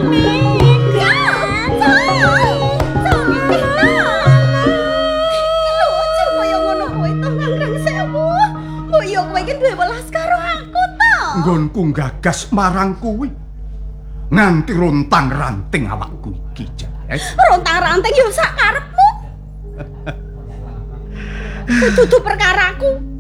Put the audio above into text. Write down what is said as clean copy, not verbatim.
Nggonku gagas marang kuwi nganti rontang-ranting awakku iki, Jas. Rontang-ranting ya sak karepmu. Dudu perkaraku.